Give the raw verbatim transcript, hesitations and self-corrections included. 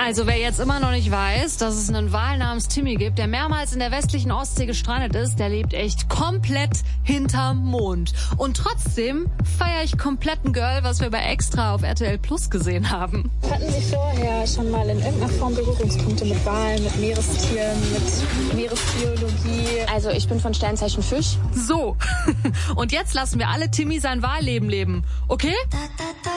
Also wer jetzt immer noch nicht weiß, dass es einen Wal namens Timmy gibt, der mehrmals in der westlichen Ostsee gestrandet ist, der lebt echt komplett hinterm Mond. Und trotzdem feiere ich komplett ein Girl, was wir bei Extra auf R T L Plus gesehen haben. Hatten Sie vorher schon mal in irgendeiner Form Berührungspunkte mit Walen, mit Meerestieren, mit Meeresbiologie? Also ich bin von Sternzeichen Fisch. So, und jetzt lassen wir alle Timmy sein Walleben leben, okay?